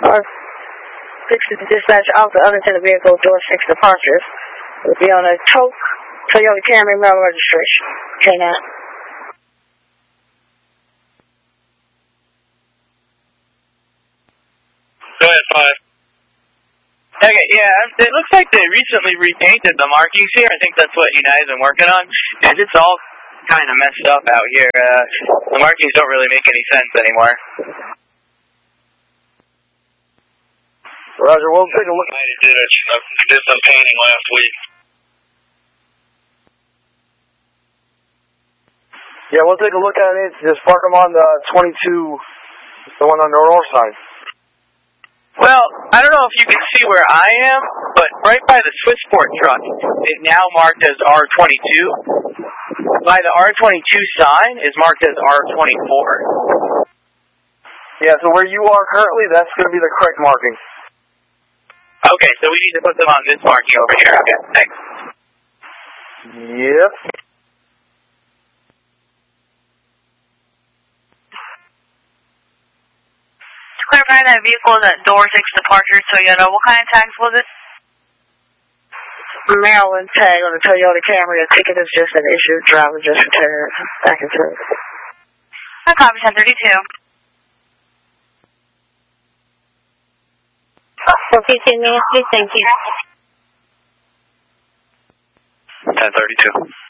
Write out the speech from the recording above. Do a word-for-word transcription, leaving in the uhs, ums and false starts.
Or six to dispatch off the unattended vehicle, door six departures. It will be on a Toke Toyota Camry mail registration. Okay, now. Go ahead, five. Okay, yeah, it looks like they recently repainted the markings here. I think that's what United's been working on. And it's all kind of messed up out here. Uh, the markings don't really make any sense anymore. Roger, we'll take a look. United did, a, did some painting last week. Yeah, we'll take a look at it. Just park them on the twenty-two, the one on the north side. Well, I don't know if you can see where I am, but right by the Swissport truck, it's now marked as R twenty-two. By the R twenty-two sign is marked as R twenty-four. Yeah, so where you are currently, that's going to be the correct marking. Okay, so we need to put them on this marking over here. Okay, thanks. Yep. Clarify that vehicle is at door six departure Toyota. What kind of tags was it? Maryland tag on the Toyota Camry. A ticket is just an issue. Driver just returned back and forth. I copy ten thirty-two. fifteen minutes, please. Thank you. ten thirty-two.